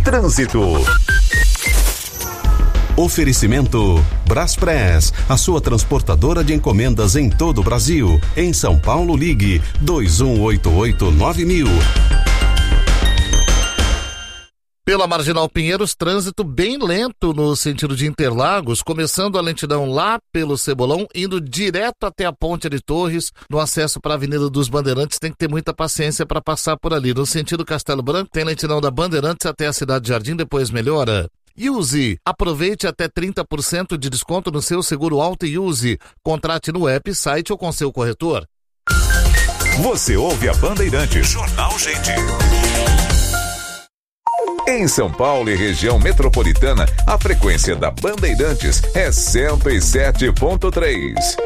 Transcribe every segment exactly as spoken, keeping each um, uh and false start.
Trânsito. Oferecimento Braspress, a sua transportadora de encomendas em todo o Brasil. Em São Paulo, ligue dois um oito oito nove mil. Pela Marginal Pinheiros, trânsito bem lento no sentido de Interlagos, começando a lentidão lá pelo Cebolão, indo direto até a Ponte de Torres, no acesso para a Avenida dos Bandeirantes. Tem que ter muita paciência para passar por ali. No sentido Castelo Branco, tem lentidão da Bandeirantes até a Cidade Jardim, depois melhora. Use, aproveite até trinta por cento de desconto no seu seguro auto e use. Contrate no app, site ou com seu corretor. Você ouve a Bandeirantes. Jornal Gente. Em São Paulo e região metropolitana, a frequência da Bandeirantes é cento e sete ponto três.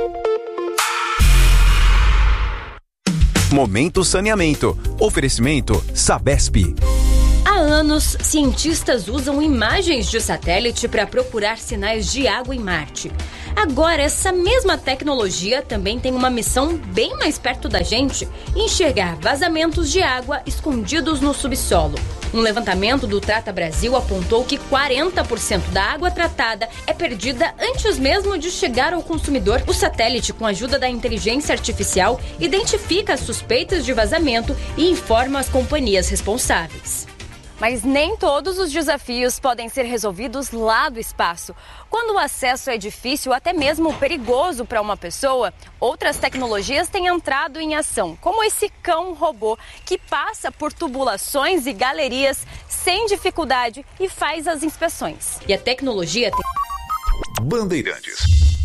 Momento Saneamento. Oferecimento Sabesp. Há anos, cientistas usam imagens de satélite para procurar sinais de água em Marte. Agora, essa mesma tecnologia também tem uma missão bem mais perto da gente: enxergar vazamentos de água escondidos no subsolo. Um levantamento do Trata Brasil apontou que quarenta por cento da água tratada é perdida antes mesmo de chegar ao consumidor. O satélite, com a ajuda da inteligência artificial, identifica as suspeitas de vazamento e informa as companhias responsáveis. Mas nem todos os desafios podem ser resolvidos lá do espaço. Quando o acesso é difícil, até mesmo perigoso para uma pessoa, outras tecnologias têm entrado em ação, como esse cão robô que passa por tubulações e galerias sem dificuldade e faz as inspeções. E a tecnologia tem... Bandeirantes.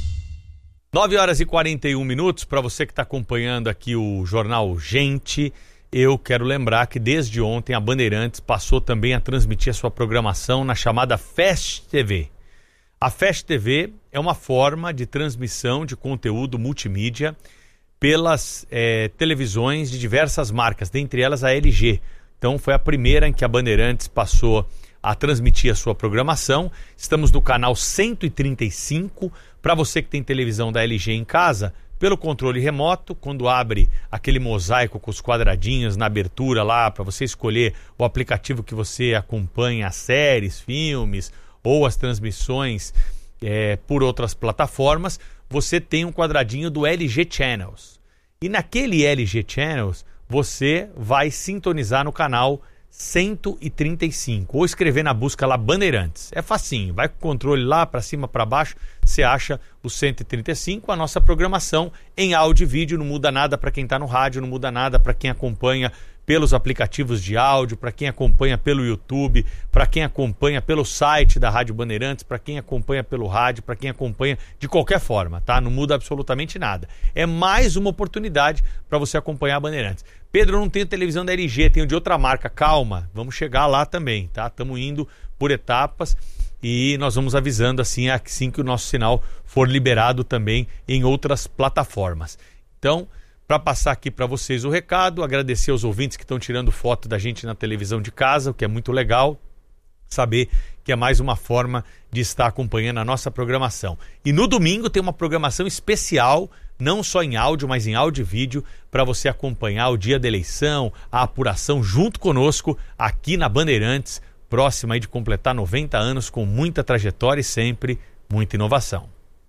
nove horas e quarenta e um minutos, para você que está acompanhando aqui o Jornal Gente. Eu quero lembrar que desde ontem a Bandeirantes passou também a transmitir a sua programação na chamada Fast T V. A Fast T V é uma forma de transmissão de conteúdo multimídia pelas é, televisões de diversas marcas, dentre elas a L G. Então foi a primeira em que a Bandeirantes passou a transmitir a sua programação. Estamos no canal cento e trinta e cinco. Para você que tem televisão da L G em casa, pelo controle remoto, quando abre aquele mosaico com os quadradinhos na abertura lá, para você escolher o aplicativo que você acompanha as séries, filmes ou as transmissões é, por outras plataformas, você tem um quadradinho do L G Channels. E naquele L G Channels, você vai sintonizar no canal cento e trinta e cinco, ou escrever na busca lá Bandeirantes. É facinho, vai com o controle lá para cima, para baixo, você acha o cento e trinta e cinco, a nossa programação em áudio e vídeo. Não muda nada para quem está no rádio, não muda nada para quem acompanha pelos aplicativos de áudio, para quem acompanha pelo YouTube, para quem acompanha pelo site da Rádio Bandeirantes, para quem acompanha pelo rádio, para quem acompanha de qualquer forma, tá? Não muda absolutamente nada. É mais uma oportunidade para você acompanhar a Bandeirantes. Pedro, eu não tenho televisão da L G, tenho de outra marca. Calma, vamos chegar lá também, tá? Estamos indo por etapas e nós vamos avisando assim, assim que o nosso sinal for liberado também em outras plataformas. Então, para passar aqui para vocês o recado, agradecer aos ouvintes que estão tirando foto da gente na televisão de casa, o que é muito legal, saber que é mais uma forma de estar acompanhando a nossa programação. E no domingo tem uma programação especial, não só em áudio, mas em áudio e vídeo, para você acompanhar o dia da eleição, a apuração junto conosco aqui na Bandeirantes, próxima aí de completar noventa anos, com muita trajetória e sempre muita inovação.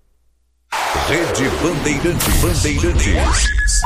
Rede Bandeirantes. Bandeirantes.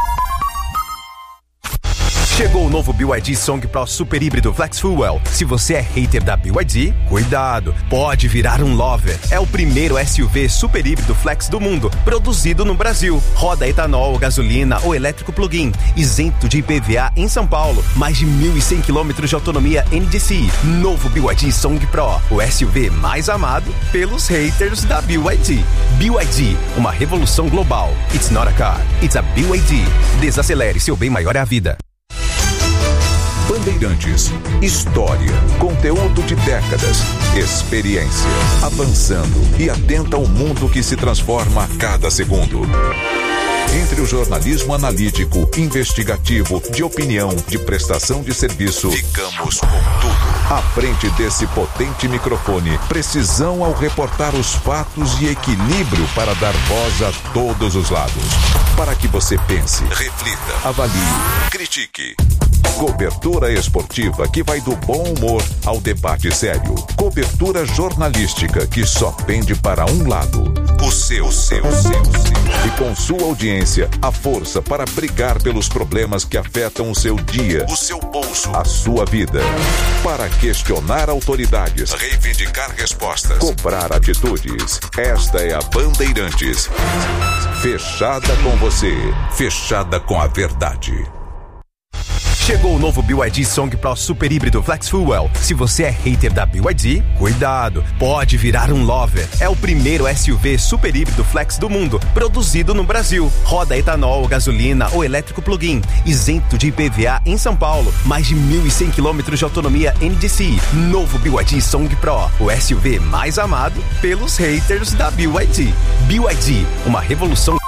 Chegou o novo B Y D Song Pro Super Híbrido Flex Fuel. Se você é hater da B Y D, cuidado, pode virar um lover. É o primeiro S U V super híbrido flex do mundo, produzido no Brasil. Roda etanol, gasolina ou elétrico plug-in, isento de I P V A em São Paulo. Mais de mil e cem quilômetros de autonomia N D C I. Novo B Y D Song Pro, o S U V mais amado pelos haters da B Y D. B Y D, uma revolução global. It's not a car, it's a B Y D. Desacelere, seu bem maior é a vida. Bandeirantes, história, conteúdo de décadas, experiência, avançando e atenta ao mundo que se transforma a cada segundo. Entre o jornalismo analítico, investigativo, de opinião, de prestação de serviço, ficamos com tudo. À frente desse potente microfone, precisão ao reportar os fatos e equilíbrio para dar voz a todos os lados. Para que você pense, reflita, avalie, critique. Cobertura esportiva que vai do bom humor ao debate sério. Cobertura jornalística que só pende para um lado. O seu, o seu, o seu, o seu. E com sua audiência, a força para brigar pelos problemas que afetam o seu dia, o seu bolso, a sua vida. Para questionar autoridades, reivindicar respostas, cobrar atitudes. Esta é a Bandeirantes. Fechada com você, fechada com a verdade. Chegou o novo B Y D Song Pro Super Híbrido Flex Fuel. Se você é hater da B Y D, cuidado, pode virar um lover. É o primeiro S U V super híbrido flex do mundo, produzido no Brasil. Roda etanol, gasolina ou elétrico plug-in, isento de I P V A em São Paulo. Mais de mil e cem quilômetros de autonomia N D C I. Novo B Y D Song Pro, o S U V mais amado pelos haters da B Y D. B Y D, uma revolução.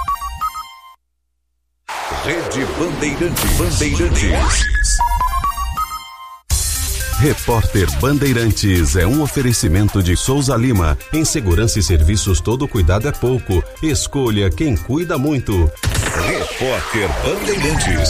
Rede Bandeirantes. Bandeirantes. Repórter Bandeirantes é um oferecimento de Souza Lima. Em segurança e serviços todo cuidado é pouco. Escolha quem cuida muito. Repórter Bandeirantes.